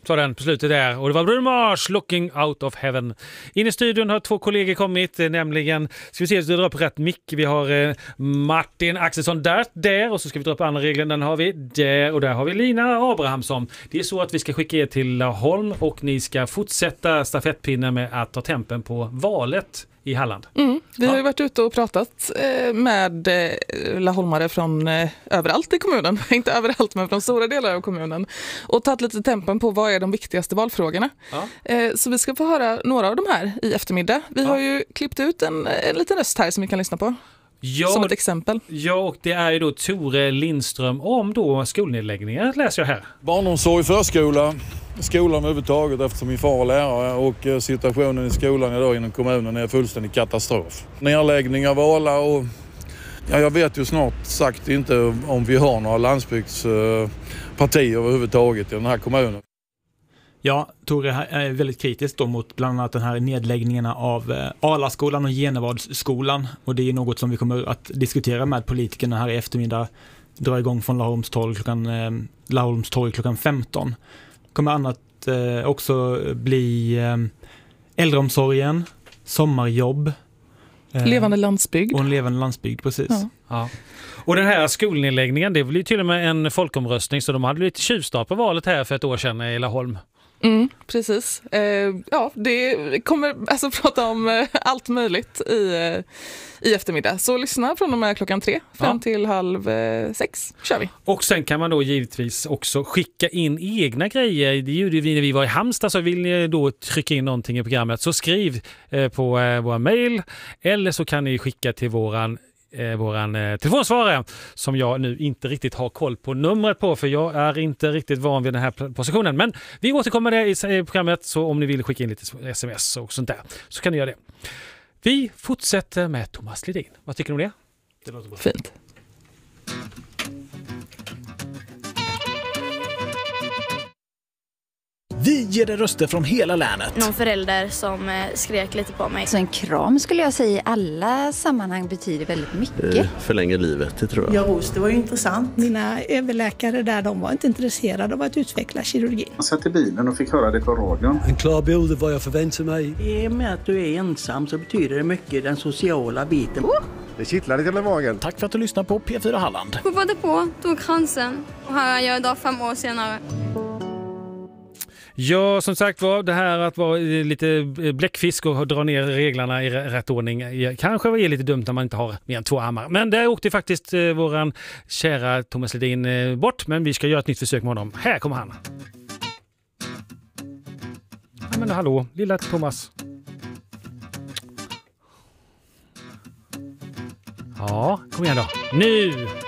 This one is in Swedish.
sa den på slutet där. Och det var Bruno Mars, Looking Out of Heaven. In i studion har 2 kollegor kommit, nämligen, ska vi se så du drar på rätt mick. Vi har Martin Axelsson där och så ska vi dra på andra regler. Den har vi där och där har vi Lina Abrahamsson. Det är så att vi ska skicka er till Laholm och ni ska fortsätta stafettpinnen med att ta tempen på valet i Halland. Vi har ju varit ute och pratat med laholmare från överallt i kommunen. Inte överallt, men från stora delar av kommunen. Och tagit lite tempen på vad är de viktigaste valfrågorna. Så vi ska få höra några av de här i eftermiddag. Vi har ju klippt ut en liten röst här som vi kan lyssna på. Ja, som ett exempel. Ja, och det är ju då Tore Lindström om då skolnedläggningar, läser jag här. Barnomsorg, förskola, skolan överhuvudtaget eftersom min far är lärare och situationen i skolan idag inom kommunen är fullständig katastrof. Nedläggning av Ala och jag vet ju snart sagt inte om vi har några landsbygdspartier överhuvudtaget i den här kommunen. Ja, Tore är väldigt kritisk då mot bland annat den här nedläggningarna av Alaskolan och Genevadsskolan. Och det är något som vi kommer att diskutera med politikerna här i eftermiddag. Dra igång från Laholms torg klockan 15. Kommer annat också bli äldreomsorgen, sommarjobb. Levande landsbygd. Och en levande landsbygd, precis. Ja. Och den här skolnedläggningen, det blir till och med en folkomröstning så de hade lite tjuvstart på valet här för ett år sedan i Laholm. Precis. Det kommer alltså prata om allt möjligt i eftermiddag. Så lyssna från och med klockan 3 fram till 5:30 kör vi. Och sen kan man då givetvis också skicka in egna grejer. Det gjorde vi när vi var i Halmstad, så vill ni då trycka in någonting i programmet så skriv på vår mejl eller så kan ni skicka till våran telefonsvarare som jag nu inte riktigt har koll på numret på för jag är inte riktigt van vid den här positionen. Men vi återkommer det i programmet så om ni vill skicka in lite sms och sånt där så kan ni göra det. Vi fortsätter med Thomas Ledin. Vad tycker du om det? Det låter bra. Fint. Vi ger dig röster från hela länet. Någon förälder som skrek lite på mig. Så en kram skulle jag säga i alla sammanhang betyder väldigt mycket. Förlänger livet, det tror jag. Ja, Ros, det var ju intressant. Mina överläkare där, de var inte intresserade av att utveckla kirurgi. Jag satt i bilen och fick höra det på radion. En klar bild av vad jag förväntar mig. I och med att du är ensam så betyder det mycket den sociala biten. Det kittlar lite i magen. Tack för att du lyssnar på P4 Halland. Hoppade på, tog chansen och här är jag idag 5 år senare. Ja, som sagt var, det här att vara lite bläckfisk och dra ner reglarna i rätt ordning kanske är lite dumt när man inte har mer än 2 armar. Men där åkte faktiskt våran kära Thomas Ledin bort, men vi ska göra ett nytt försök med honom. Här kommer han. Ja, men hallå, lilla Thomas. Ja, kom igen då. Nu!